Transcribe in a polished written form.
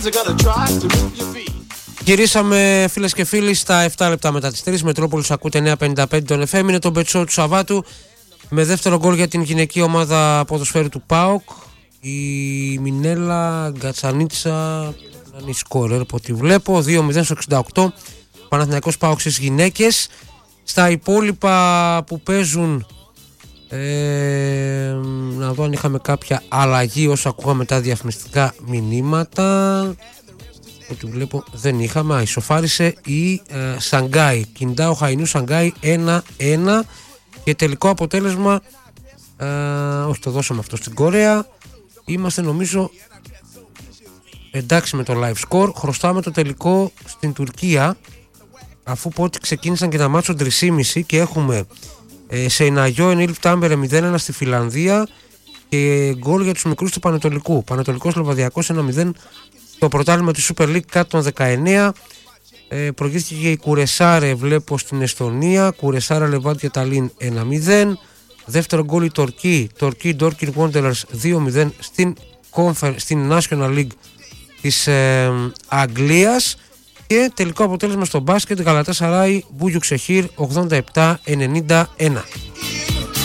Γυρίσαμε φίλες και φίλοι στα 7 λεπτά μετά τις 3. Μετρόπολης ακούτε 9.55 τον FM. Είναι το μπετσό του Σαββάτου με δεύτερο γκολ για την γυναική ομάδα ποδοσφαίρου του ΠΑΟΚ. Η Μινέλα Γκατσανίτσα να είναι σκόρερ από ό,τι βλέπω. 2-0 στο 68. Παναθηναϊκός ΠΑΟΚ στις γυναίκες. Στα υπόλοιπα που παίζουν, να δω αν είχαμε κάποια αλλαγή όσο ακούγαμε τα διαφημιστικά μηνύματα. Ό,τι βλέπω δεν είχαμε. Ισοφάρισε η Σανγκάη, Κιντάο Χαϊνού Σανγκάη 1-1 και τελικό αποτέλεσμα, όχι το δώσαμε αυτό στην Κορέα. Είμαστε νομίζω εντάξει με το live score. Χρωστάμε το τελικό στην Τουρκία, αφού πω ότι ξεκίνησαν και τα μάτσο 3,5 και έχουμε Σεϊναγιό Ενίλ Τάμπερε 0-1 στη Φιλανδία και γκολ για τους μικρούς του Πανετολικού. Πανετολικός Λοβαδιακός 1-0 το πρωτάθλημα του Super League κάτω των 19. Προηγήθηκε η Κουρεσάρε, βλέπω, στην Εστονία. Κουρεσάρε Λεβάντια Ταλίν 1-0. Δεύτερο γκολ η Τορκή Dorking Wanderers 2-0 στην National League της Αγγλίας. Και τελικό αποτέλεσμα στο μπάσκετ Γαλατάσαράι Μπούγιου Ξεχίρ 87-91.